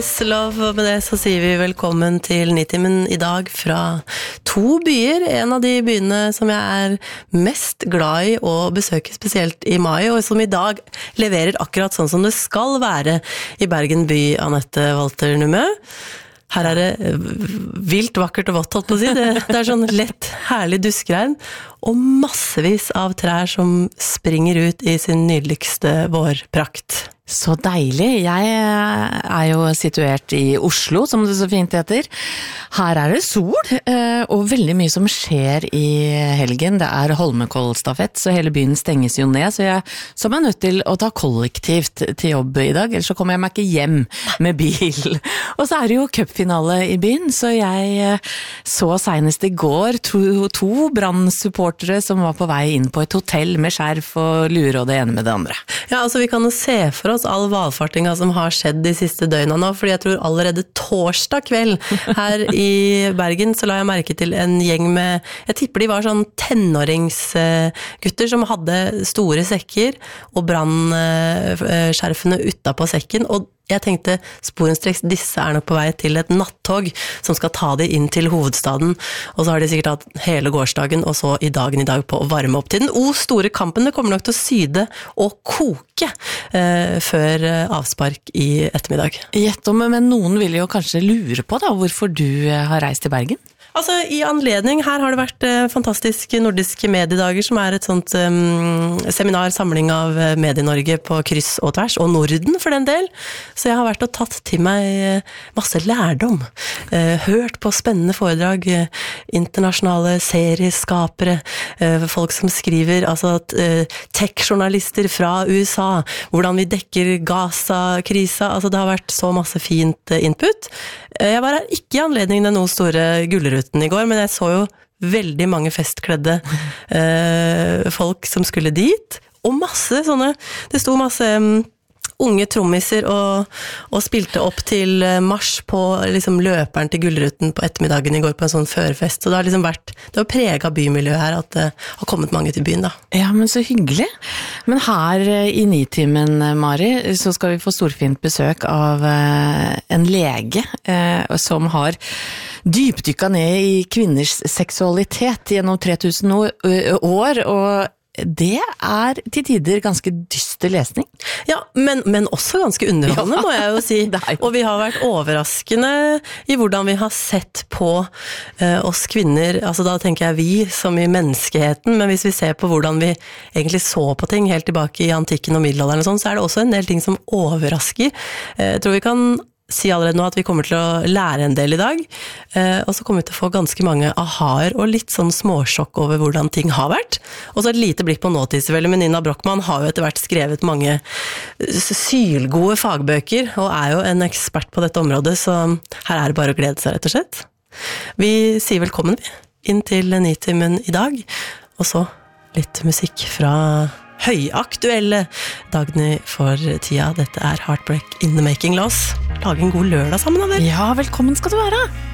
Love, og med det så sier vi velkommen til Nitimen I dag fra 2 byer. En av de byene som jeg er mest glad I å besøke, spesielt I mai, og som I dag leverer akkurat sånn som det skal være I Bergen by, Anette Walter Numø. Her det vilt, vakkert og vått, holdt på å si. Det sånn lett, herlig duskregn, og massevis av trær som springer ut I sin nydeligste vårprakt. Så deilig. Jeg jo situert I Oslo, som det så fint heter. Her det sol, og veldig mye som skjer I helgen. Det Holmenkollstafett, så hele byen stenges jo ned, så jeg nødt til å ta kollektivt til jobb I dag, ellers så kommer jeg meg ikke hjem med bil. Og så det jo cupfinale I byen, så jeg så senest I går to brannsupportere som var på vei inn på et hotell med skjerf og lure og det ene med det andre. Ja, altså vi kan jo se for oss all valfartinga som har skjedd de siste døgna nå, fordi jeg tror allerede torsdag kveld her I Bergen så la jeg merke til en gjeng med, jeg tipper de var sånn tenåringsgutter som hadde store sekker og brannskjerfene utenpå sekken, og jeg tenkte sporenstreks, disse nok på vei til et nattog som skal ta de inn til hovedstaden, og så har de sikkert hatt hele gårsdagen og så I dagen I dag på å varme opp til den store kampen. Det kommer nok til å syde og koke før avspark I ettermiddag. Gjett om, men noen vil jo kanskje lure på da, hvorfor du har reist til Bergen? Altså, I anledning, her har det vært fantastiske nordiske mediedager, som et sånt seminar, samling av Medie-Norge på kryss og tvers, og Norden for den del. Så jeg har vært og tatt til meg masse lærdom. Hørt på spennende foredrag, internasjonale serieskapere, folk som skriver, altså tech-journalister fra USA, hvordan vi dekker Gaza-krisa, altså det har vært så masse fint input. Jeg var her ikke I anledning den noe store gullruten I går, men jeg så jo veldig mange festkledde folk som skulle dit, og masse sånne, det sto masse unge trommiser og spilte opp til marsj på liksom løperen til gullruten på ettermiddagen I går på en sånn førfest, så det har liksom vært, det har preget bymiljøet her at det har kommet mange til byen da. Ja, men så hyggelig. Men her I Nitimen, Mari, så skal vi få storfint besøk av en lege som har dypdykket ned I kvinners seksualitet gjennom 3000 år, og det til tider ganske dyster lesning. Ja, men også ganske underholdende, må jeg jo si. Og vi har vært overraskende I hvordan vi har sett på oss kvinner, altså da tenker jeg vi som I menneskeheten, men hvis vi ser på hvordan vi egentlig så på ting helt tilbake I antikken og middelalderen og sånn, så det også en del ting som overrasker. Jeg tror vi kan si allerede nå at vi kommer til å lære en del I dag, og så kommer vi til å få ganske mange ahaer og litt sånn småsjokk over hvordan ting har vært. Og så et lite blikk på nåtid selvfølgelig, men Nina Brochmann har jo etter hvert skrevet mange sylgode fagbøker, og jo en ekspert på dette området, så her det bare å glede seg rett og slett. Vi sier velkommen inn til Nitimen I dag, og så litt musikk fra høyaktuelle Dagny for tida. Dette Heartbreak in the Making, Loss. Lage en god lørdag sammen av dere. Ja, velkommen skal du være.